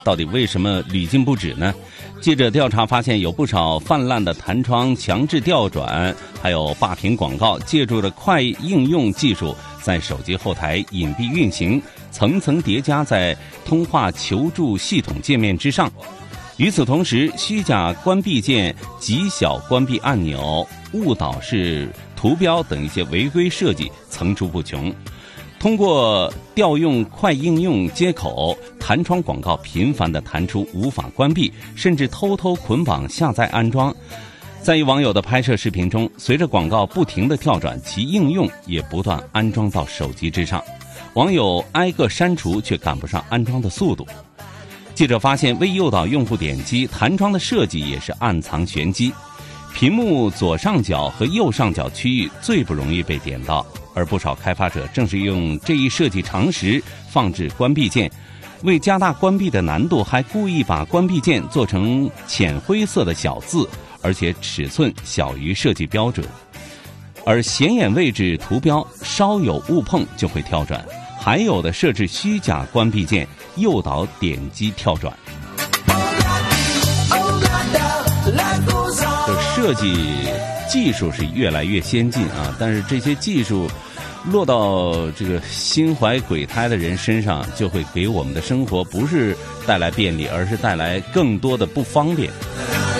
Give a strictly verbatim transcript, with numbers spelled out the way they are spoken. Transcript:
到底为什么屡禁不止呢？记者调查发现，有不少泛滥的弹窗强制调转，还有霸屏广告，借助着快应用技术，在手机后台隐蔽运行，层层叠加在通话求助系统界面之上。与此同时，虚假关闭键、极小关闭按钮、误导式图标等一些违规设计层出不穷。通过调用快应用接口，弹窗广告频繁地弹出，无法关闭，甚至偷偷捆绑下载安装。在一网友的拍摄视频中，随着广告不停地跳转，其应用也不断安装到手机之上。网友挨个删除，却赶不上安装的速度。记者发现，为诱导用户点击，弹窗的设计也是暗藏玄机。屏幕左上角和右上角区域最不容易被点到，而不少开发者正是用这一设计常识放置关闭键，为加大关闭的难度，还故意把关闭键做成浅灰色的小字，而且尺寸小于设计标准。而显眼位置图标稍有误碰就会跳转，还有的设置虚假关闭键，诱导点击跳转。就设计技术是越来越先进啊，但是这些技术落到这个心怀鬼胎的人身上，就会给我们的生活不是带来便利，而是带来更多的不方便。